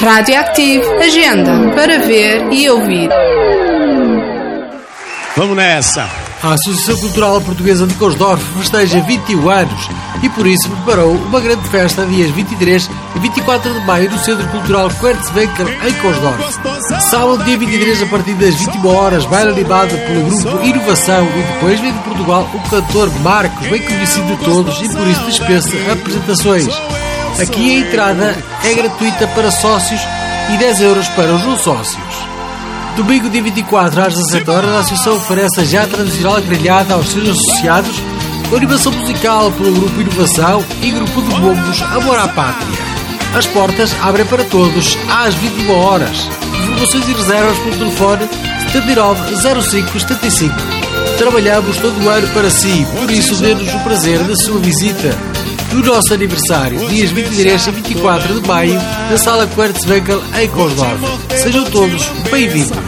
Radioactive, agenda para ver e ouvir. Vamos nessa! A Associação Cultural Portuguesa de Cosdorf festeja 21 anos e por isso preparou uma grande festa dias 23 e 24 de maio no Centro Cultural Quertzwinkel em Cosdorf. Sábado, dia 23, a partir das 21 horas, baile animado pelo grupo Inovação e depois vem de Portugal o cantor Marcos, bem conhecido de todos e por isso dispensa apresentações. Aqui a entrada é gratuita para sócios e 10 euros para os não sócios. Domingo, dia 24, às 17 horas, a Associação oferece a já tradicional grelhada aos seus associados, com animação musical pelo Grupo Inovação e Grupo de Bombos Amor à Pátria. As portas abrem para todos às 21 horas. Informações e reservas pelo telefone 790575. Trabalhamos todo o ano para si, por isso dê-nos o prazer da sua visita. No nosso aniversário, dias 23 e 24 de maio, na Sala Quertzwinkel em Cosdorf. Sejam todos bem-vindos.